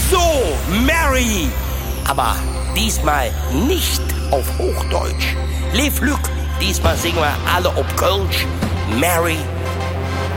So, Mary! Aber diesmal nicht auf Hochdeutsch. Le Flück, diesmal singen wir alle ob Kölsch. Mary